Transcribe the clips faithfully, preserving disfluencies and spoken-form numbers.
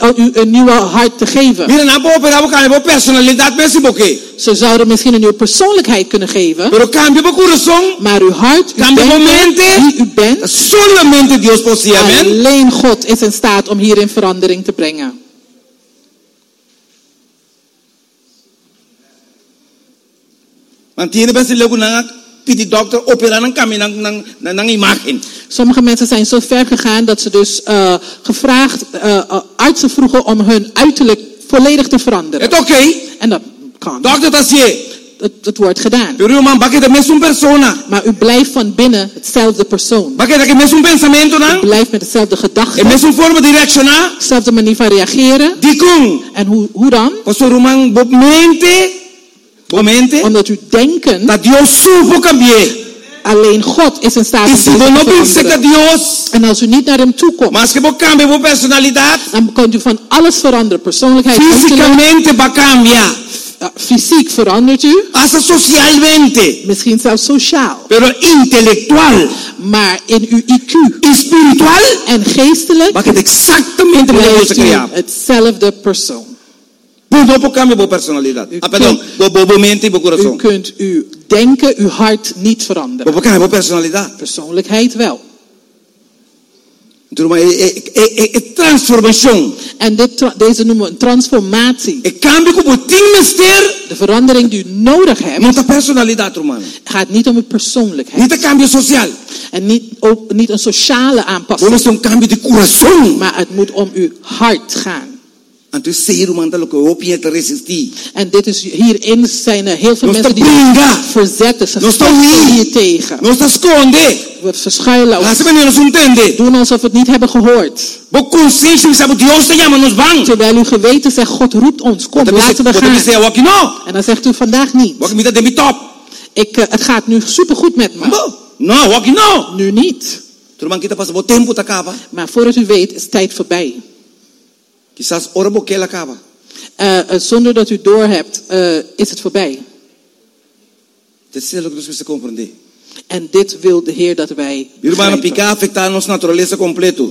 u een nieuwe hart te geven. Mira, na opera bo cambia bo personalidad messi boke. Ze zouden misschien een nieuwe persoonlijkheid kunnen geven. Pero cambia bo corazón. Maar uw hart, uw Cambia bo denken, mente. wie u bent, Solamente Dios posee, amen. alleen God is in staat om hierin verandering te brengen. Mantiene best logo na piti dokter opera nang kami nang nang nang imagen. Sommige mensen zijn zo ver gegaan dat ze dus uh, gevraagd, uh, uh, artsen vroegen om hun uiterlijk volledig te veranderen. Het okay. En dat kan. Dokter tasie. Het, het wordt gedaan. Pero man bakit de mesum persona. Maar u blijft van binnen hetzelfde persoon. Bakit de mesum pensamento na? U blijft met hetzelfde gedachte. En mesum forma directiona. Hetzelfde manier van reageren. Di kung. En hoe, hoe dan? Pastor Roman bob mente. Bob mente. Omdat u denken Dat Dios supo cambiar. alleen God is in staat om Y te si vos no piensa que veranderen. Dios, En als u niet naar hem toe komt, más que vos cambie vos personalidad, dan kunt u van alles veranderen. Persoonlijkheid, uiterlijk, físicamente va a cambiar. uh, fysiek verandert u. Hasta socialmente. Misschien zelfs sociaal. Pero intelectual Maar in uw I Q y espiritual en geestelijk va a quedar exactamente como Dios blijft se u creaba. hetzelfde persoon. Pues no cambia vos personalidad. U Ah, perdón, vos vos mente y vos U corazón. kunt uw denken, uw hart niet veranderen. Vos cambia vos personalidad. Persoonlijkheid wel. Entonces, es transformación. En dit, tra- deze noemen we een transformatie. El cambio como tiene mister De verandering die u nodig hebt, no está personalidad, hermano. gaat niet om uw Ni persoonlijkheid. está cambio social. En niet, ook niet een sociale Vos aanpassing. es un cambio de corazón. Maar het moet om uw hart gaan. Entonces, ser humano lo que vos piensas resistir. En dit is, hierin zijn er heel veel No mensen está die bringa. verzetten. Ze No está vechten huir. hier tegen. No está esconde. We verschuilen Hace ons. venir nos entende. Doen alsof we het niet hebben gehoord. Vos consciente sabe Dios te llama nos van. Terwijl uw geweten zegt, God roept ons. Kom, laten we Vos gaan. dice, "Aquí no. En dan zegt u vandaag niet. Vos mira de mi top." Ik, uh, het gaat nu supergoed met me. No, no, aquí no. Nu niet. Tu man kita pasa vos tempo te acaba. Maar voordat u weet, is tijd voorbij. Quizás ora bo que la acaba. Uh, uh, zonder dat u doorhebt, uh, is het voorbij. Te sei lo que Dios se comprende. En dit wil de Heer dat wij Hermano, begrijpen. picar afectar nos naturaleza completo.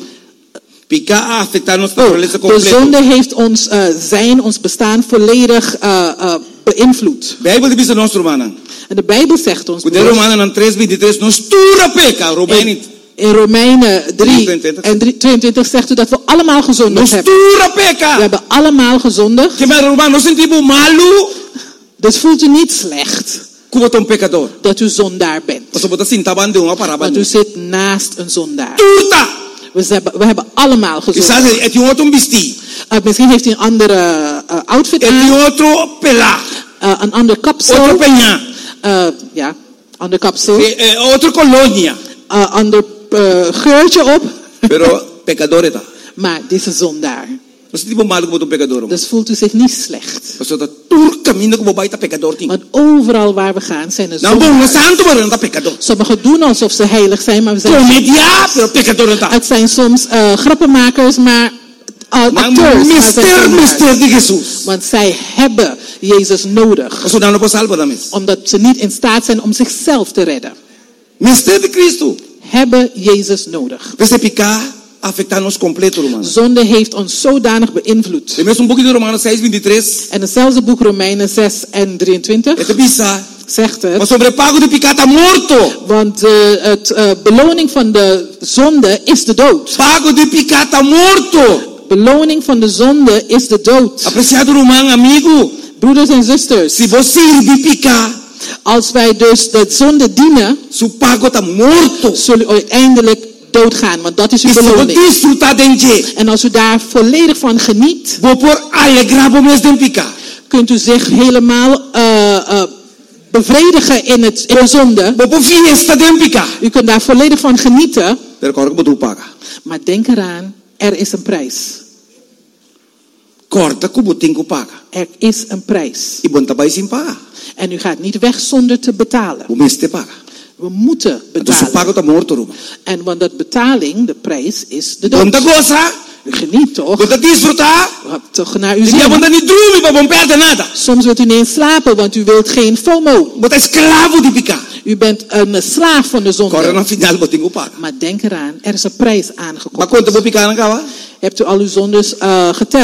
Picar afectar nos Oh, naturaleza de completo. zonde heeft ons uh, zijn, ons bestaan volledig uh, uh, beïnvloed. Bijbel de bisa nostro hermano. En de Bijbel zegt ons, Cuando Romano en tres veintitrés nos tura peca, Romeinen. in, in Romeinen drie tweeëntwintig. en drie- tweeëntwintig zegt u dat we allemaal gezondigd Nos hebben. tura We peca. hebben allemaal gezondigd. Que me Romano nos sentimos malo Dus voelt u niet slecht como un pecador. dat u zondaar bent. O sea, botas sintaban de una para Want u zit naast een zondaar. Turta. We hebben, we hebben allemaal gezondigd. Quizás el tiene otro vestido. Uh, misschien heeft hij een andere uh, outfit El aan, tiene otro pela. uh, een ander kapsel. Otro peña. Uh, ja, ander kapsel. Eh, eh, otro colonia. Uh, ander uh, geurtje op. Pero pecador está. Maar deze zondaar. No sentimos malo como un pecador. Dus voelt u zich niet slecht. O sea, dat tur camino como baita pecador. Want overal waar we gaan zijn er Nou, bon, zondaars. santo, pero no está pecador. Sommigen doen alsof ze heilig zijn, maar we zijn... Comedia, pero pecador no está. Het zijn soms uh, grappenmakers, maar uh, acteurs. maar zijn Mister, zondaars. mister de Jesús. Want zij hebben Jezus nodig. O sea, no lo salva la mes. Omdat ze niet in staat zijn om zichzelf te redden. Mister de Cristo. Hebben Jezus nodig. Ese picar afectarnos completo, hermano. Zonde heeft ons zodanig beïnvloed. Leemos un poquito de Romanos seis veintitrés. En hetzelfde boek Romeinen zes en drieëntwintig Este pisa. zegt O het. sobrepago de picata morto. Want uh, het uh, beloning van de zonde is de dood. Pago de picata morto. Beloning van de zonde is de dood. Apreciado hermano, amigo. Broeders en zusters, Si vos sirve picar, als wij dus de zonde dienen, su pago está morto. zullen we uiteindelijk doodgaan, want dat is uw Y si vos beloning. disfrutar de enje, En als u daar volledig van geniet, vos por alegrar vos mes de picar. kunt u zich helemaal uh, uh, bevredigen in, het, in de zonde. Vos por fiesta de picar. U kunt daar volledig van genieten. Pero corre como tú pagas. Maar denk eraan, er is een prijs. Corta como tengo paga. Er is een prijs. Y buen tapay sin pagar. En u gaat niet weg zonder te betalen. Vos mes te paga. We moeten Entonces su pago betalen. está morto, hermano. En want dat betaling, de prijs, is de dood. Cuánta cosa, U geniet toch? cuánta disfrutar. U hebt toch naar uw Y ya zin. cuando ni droom, para no perder nada. Soms wilt u niet eens slapen, want u wilt geen FOMO. Vos está esclavo de picar. U bent een slaaf van de Corre zonde. no final vos tengo paga. Maar denk eraan, er is een prijs Maar aangekomen. cuánto vos picar acaba? Hebt u al uw zondes uh, geteld?